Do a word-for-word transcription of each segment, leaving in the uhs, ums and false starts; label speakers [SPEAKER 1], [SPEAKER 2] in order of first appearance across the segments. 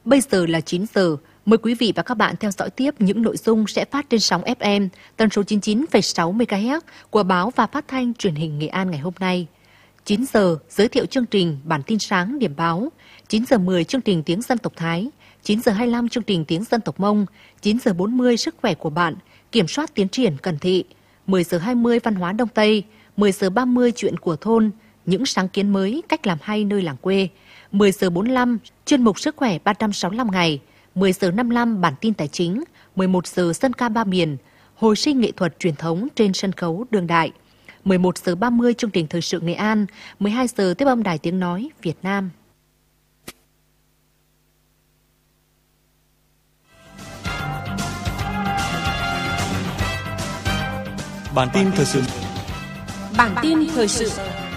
[SPEAKER 1] Bây giờ là chín giờ. Mời quý vị và các bạn theo dõi tiếp những nội dung sẽ phát trên sóng ép em tần số chín mươi chín phẩy sáu mê ga héc của báo và phát thanh truyền hình Nghệ An ngày hôm nay. chín giờ giới thiệu chương trình bản tin sáng điểm báo. chín giờ mười chương trình tiếng dân tộc Thái. chín giờ hai mươi lăm chương trình tiếng dân tộc Mông. chín giờ bốn mươi sức khỏe của bạn. Kiểm soát tiến triển Cần Thị. mười giờ hai mươi văn hóa Đông Tây. mười giờ ba mươi chuyện của thôn. Những sáng kiến mới, cách làm hay nơi làng quê. mười giờ bốn mươi lăm chuyên mục sức khỏe ba trăm sáu mươi lăm ngày. mười giờ năm mươi lăm bản tin tài chính. mười một giờ sân ca ba miền. Hồi sinh nghệ thuật truyền thống trên sân khấu đương đại. mười một giờ ba mươi chương trình thời sự Nghệ An. mười hai giờ tiếp âm Đài Tiếng nói Việt Nam.
[SPEAKER 2] Bản tin thời sự.
[SPEAKER 3] Bản tin thời sự.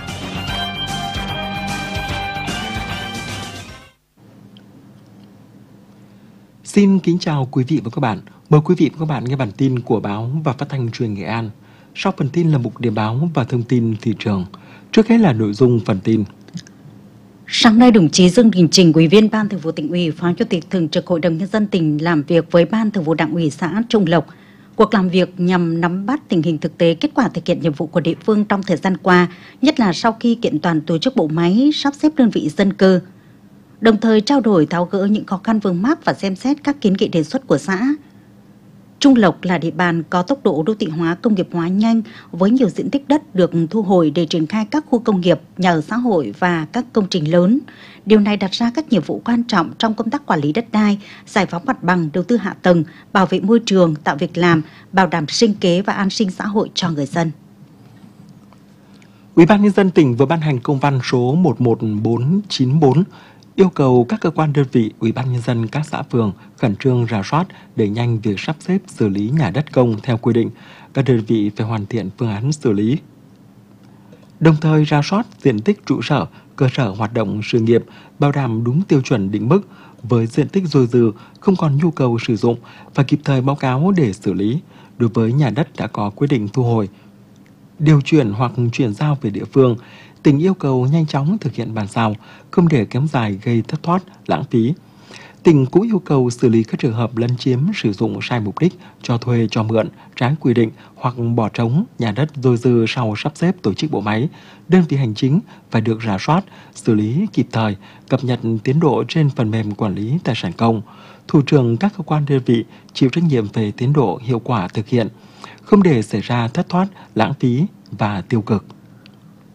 [SPEAKER 2] Xin kính chào quý vị và các bạn. Mời quý vị và các bạn nghe bản tin của báo và phát thanh truyền Nghệ An. Sau phần tin là mục điểm báo và thông tin thị trường. Trước hết là nội dung phần tin.
[SPEAKER 4] Sáng nay, đồng chí Dương Đình Chỉnh, Ủy viên Ban Thường vụ Tỉnh ủy, Phó Chủ tịch Thường trực Hội đồng Nhân dân tỉnh làm việc với Ban Thường vụ Đảng ủy xã Trung Lộc. Cuộc làm việc nhằm nắm bắt tình hình thực tế, kết quả thực hiện nhiệm vụ của địa phương trong thời gian qua, nhất là sau khi kiện toàn tổ chức bộ máy, sắp xếp đơn vị dân cư. Đồng thời trao đổi tháo gỡ những khó khăn vướng mắc và xem xét các kiến nghị đề xuất của xã. Trung Lộc là địa bàn có tốc độ đô thị hóa, công nghiệp hóa nhanh với nhiều diện tích đất được thu hồi để triển khai các khu công nghiệp, nhà ở xã hội và các công trình lớn. Điều này đặt ra các nhiệm vụ quan trọng trong công tác quản lý đất đai, giải phóng mặt bằng, đầu tư hạ tầng, bảo vệ môi trường, tạo việc làm, bảo đảm sinh kế và an sinh xã hội cho người dân.
[SPEAKER 2] Ủy ban Nhân dân tỉnh vừa ban hành công văn số một một bốn chín bốn yêu cầu các cơ quan đơn vị, Ủy ban Nhân dân các xã phường khẩn trương rà soát, đẩy nhanh việc sắp xếp xử lý nhà đất công theo quy định. Các đơn vị phải hoàn thiện phương án xử lý. Đồng thời rà soát diện tích trụ sở, cơ sở hoạt động sự nghiệp, bảo đảm đúng tiêu chuẩn định mức, với diện tích dôi dư không còn nhu cầu sử dụng và kịp thời báo cáo để xử lý. Đối với nhà đất đã có quyết định thu hồi, điều chuyển hoặc chuyển giao về địa phương, tỉnh yêu cầu nhanh chóng thực hiện bàn giao, không để kéo dài gây thất thoát, lãng phí. Tỉnh cũng yêu cầu xử lý các trường hợp lấn chiếm sử dụng sai mục đích, cho thuê, cho mượn, trái quy định hoặc bỏ trống nhà đất dôi dư sau sắp xếp tổ chức bộ máy. Đơn vị hành chính phải được rà soát, xử lý kịp thời, cập nhật tiến độ trên phần mềm quản lý tài sản công. Thủ trưởng các cơ quan đơn vị chịu trách nhiệm về tiến độ, hiệu quả thực hiện, không để xảy ra thất thoát, lãng phí và tiêu cực.